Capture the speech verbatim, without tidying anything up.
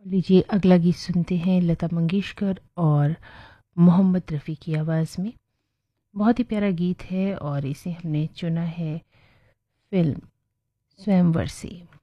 लीजिए अगला गीत सुनते हैं लता मंगेशकर और मोहम्मद रफ़ी की आवाज़ में। बहुत ही प्यारा गीत है और इसे हमने चुना है फिल्म स्वयंवर से।